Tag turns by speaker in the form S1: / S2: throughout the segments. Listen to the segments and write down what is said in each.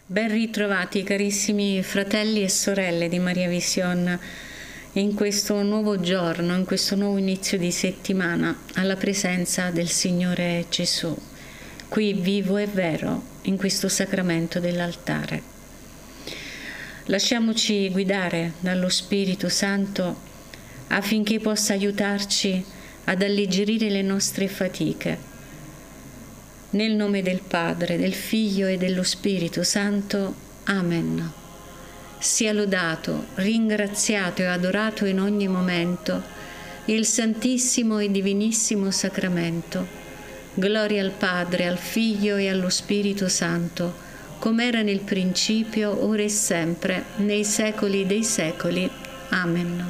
S1: Ben ritrovati carissimi fratelli e sorelle di Maria Vision in questo nuovo giorno, in questo nuovo inizio di settimana, alla presenza del Signore Gesù, qui vivo e vero, in questo sacramento dell'altare. Lasciamoci guidare dallo Spirito Santo affinché possa aiutarci ad alleggerire le nostre fatiche. Nel nome del Padre, del Figlio e dello Spirito Santo. Amen. Sia lodato, ringraziato e adorato in ogni momento il Santissimo e Divinissimo Sacramento. Gloria al Padre, al Figlio e allo Spirito Santo, come era nel principio, ora e sempre, nei secoli dei secoli. Amen.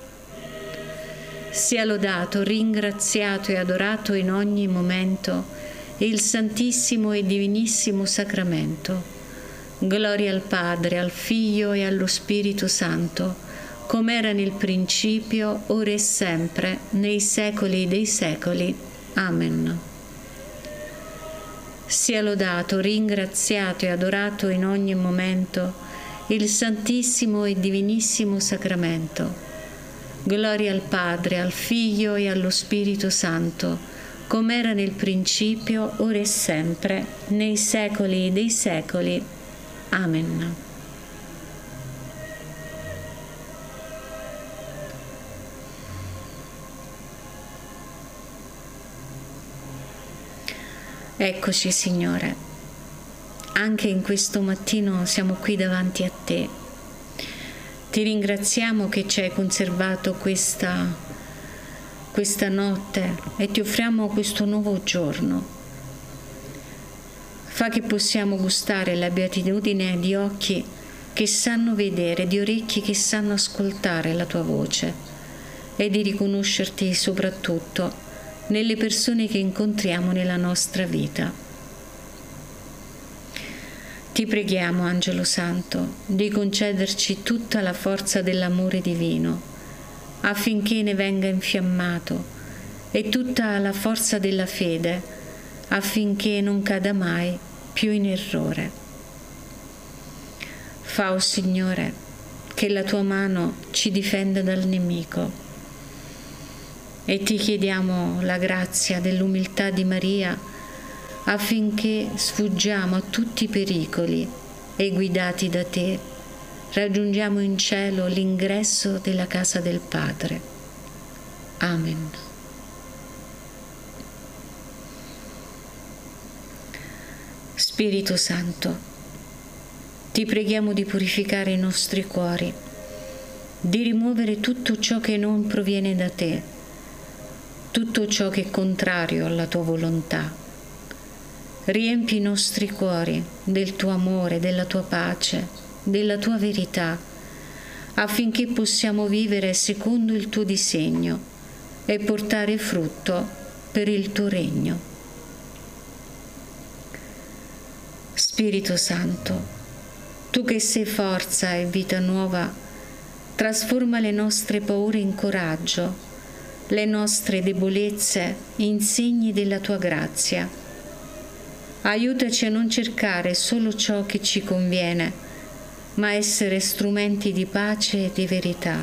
S1: Sia lodato, ringraziato e adorato in ogni momento il Santissimo e Divinissimo Sacramento. Gloria al Padre, al Figlio e allo Spirito Santo, come era nel principio, ora e sempre, nei secoli dei secoli. Amen. Sia lodato, ringraziato e adorato in ogni momento il Santissimo e Divinissimo Sacramento. Gloria al Padre, al Figlio e allo Spirito Santo, come era nel principio, ora e sempre, nei secoli dei secoli. Amen. Eccoci, Signore. Anche in questo mattino siamo qui davanti a Te. Ti ringraziamo che ci hai conservato questa notte e ti offriamo questo nuovo giorno. Fa che possiamo gustare la beatitudine di occhi che sanno vedere, di orecchi che sanno ascoltare la tua voce e di riconoscerti soprattutto nelle persone che incontriamo nella nostra vita. Ti preghiamo, Angelo Santo, di concederci tutta la forza dell'amore divino affinché ne venga infiammato e tutta la forza della fede affinché non cada mai più in errore. Fa, o Signore, che la tua mano ci difenda dal nemico e ti chiediamo la grazia dell'umiltà di Maria affinché sfuggiamo a tutti i pericoli e guidati da te raggiungiamo in cielo l'ingresso della casa del Padre. Amen. Spirito Santo, ti preghiamo di purificare i nostri cuori, di rimuovere tutto ciò che non proviene da te, tutto ciò che è contrario alla tua volontà. Riempi i nostri cuori del tuo amore, della tua pace, della tua verità, affinché possiamo vivere secondo il tuo disegno e portare frutto per il tuo regno. Spirito Santo, tu che sei forza e vita nuova, trasforma le nostre paure in coraggio, le nostre debolezze in segni della tua grazia. Aiutaci a non cercare solo ciò che ci conviene, ma essere strumenti di pace e di verità.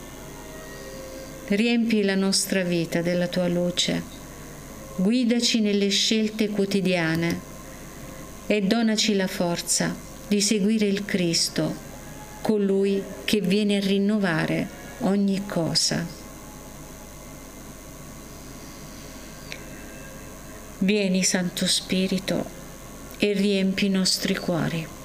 S1: Riempi la nostra vita della tua luce, guidaci nelle scelte quotidiane e donaci la forza di seguire il Cristo, colui che viene a rinnovare ogni cosa. Vieni, Santo Spirito, e riempi i nostri cuori.